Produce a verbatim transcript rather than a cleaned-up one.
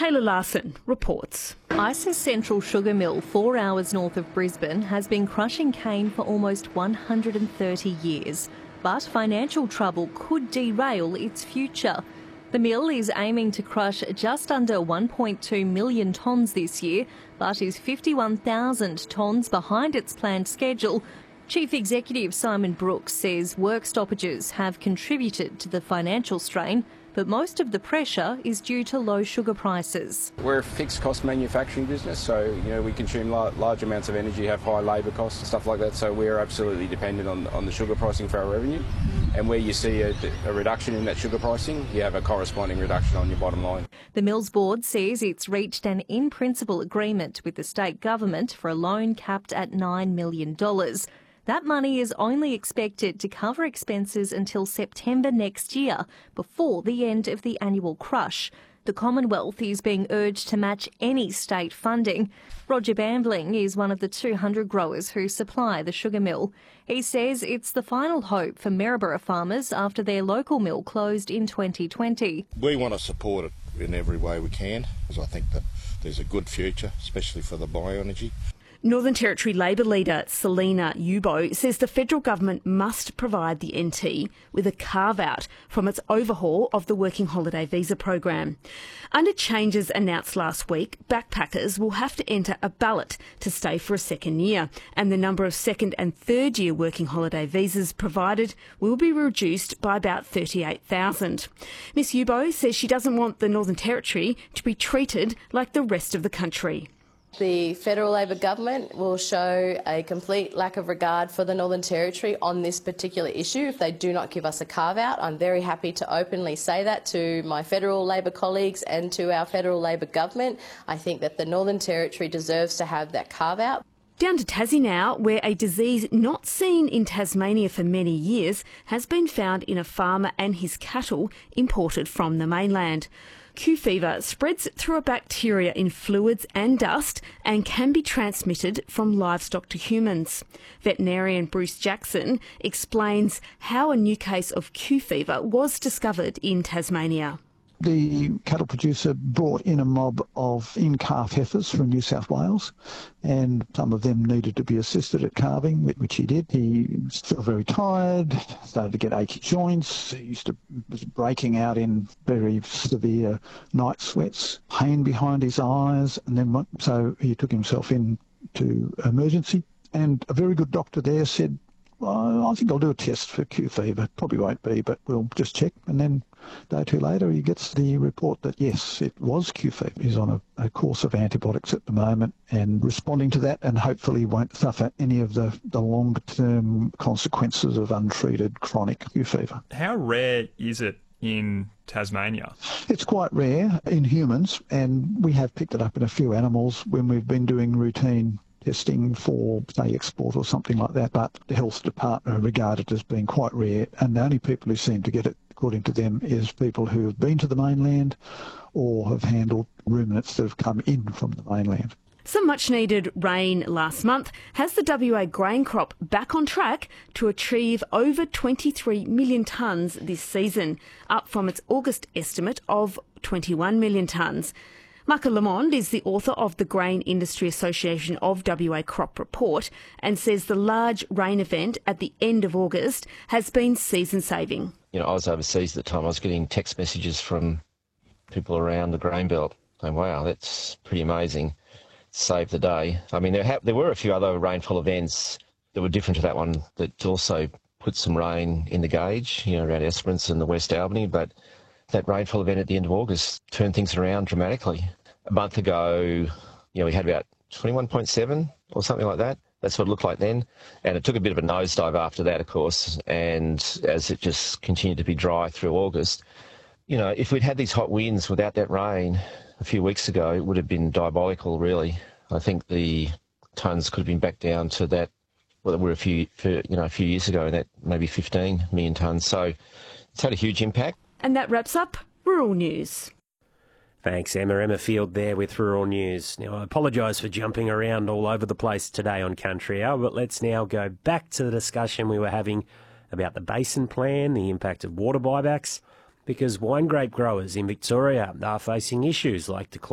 Taylor Larson reports. Isis Central Sugar Mill, four hours north of Brisbane, has been crushing cane for almost one hundred thirty years. But financial trouble could derail its future. The mill is aiming to crush just under one point two million tonnes this year, but is fifty-one thousand tonnes behind its planned schedule. Chief Executive Simon Brooks says work stoppages have contributed to the financial strain, but most of the pressure is due to low sugar prices. We're a fixed cost manufacturing business, so you know we consume large amounts of energy, have high labour costs and stuff like that, so we're absolutely dependent on, on the sugar pricing for our revenue. And where you see a, a reduction in that sugar pricing, you have a corresponding reduction on your bottom line. The Mill's board says it's reached an in-principle agreement with the state government for a loan capped at nine million dollars. That money is only expected to cover expenses until September next year, before the end of the annual crush. The Commonwealth is being urged to match any state funding. Roger Bambling is one of the two hundred growers who supply the sugar mill. He says it's the final hope for Maryborough farmers after their local mill closed in twenty twenty. We want to support it in every way we can, because I think that there's a good future, especially for the bioenergy. Northern Territory Labor leader Selina Yubo says the federal government must provide the N T with a carve-out from its overhaul of the Working Holiday Visa program. Under changes announced last week, backpackers will have to enter a ballot to stay for a second year, and the number of second and third year Working Holiday Visas provided will be reduced by about thirty-eight thousand. Miss Yubo says she doesn't want the Northern Territory to be treated like the rest of the country. The federal Labor government will show a complete lack of regard for the Northern Territory on this particular issue if they do not give us a carve-out. I'm very happy to openly say that to my federal Labor colleagues and to our federal Labor government. I think that the Northern Territory deserves to have that carve-out. Down to Tassie now, where a disease not seen in Tasmania for many years has been found in a farmer and his cattle imported from the mainland. Q fever spreads through a bacteria in fluids and dust and can be transmitted from livestock to humans. Veterinarian Bruce Jackson explains how a new case of Q fever was discovered in Tasmania. The cattle producer brought in a mob of in-calf heifers from New South Wales, and some of them needed to be assisted at calving, which he did. He felt very tired, started to get achy joints. He used to was breaking out in very severe night sweats, pain behind his eyes, and then so he took himself in to emergency. And a very good doctor there said, well, I think I'll do a test for Q fever. Probably won't be, but we'll just check. And then a day or two later, he gets the report that, yes, it was Q fever. He's on a, a course of antibiotics at the moment and responding to that, and hopefully won't suffer any of the, the long-term consequences of untreated chronic Q fever. How rare is it in Tasmania? It's quite rare in humans, and we have picked it up in a few animals when we've been doing routine testing for, say, export or something like that, but the health department regard it as being quite rare, and the only people who seem to get it, according to them, is people who have been to the mainland or have handled ruminants that have come in from the mainland. Some much-needed rain last month has the W A grain crop back on track to achieve over twenty-three million tonnes this season, up from its August estimate of twenty-one million tonnes. Marco Lamond is the author of the Grain Industry Association of W A Crop Report and says the large rain event at the end of August has been season-saving. You know, I was overseas at the time. I was getting text messages from people around the grain belt saying, wow, that's pretty amazing. Saved the day. I mean, there, ha- there were a few other rainfall events that were different to that one that also put some rain in the gauge, you know, around Esperance and the West Albany, but that rainfall event at the end of August turned things around dramatically. A month ago, you know, we had about twenty-one point seven or something like that. That's what it looked like then. And it took a bit of a nosedive after that, of course, and as it just continued to be dry through August. You know, if we'd had these hot winds without that rain a few weeks ago, it would have been diabolical, really. I think the tonnes could have been back down to that, well, they were a few, for, you know, a few years ago, that maybe fifteen million tonnes. So it's had a huge impact. And that wraps up Rural News. Thanks, Emma. Emma Field there with Rural News. Now, I apologise for jumping around all over the place today on Country Hour, but let's now go back to the discussion we were having about the Basin Plan, the impact of water buybacks, because wine grape growers in Victoria are facing issues like decline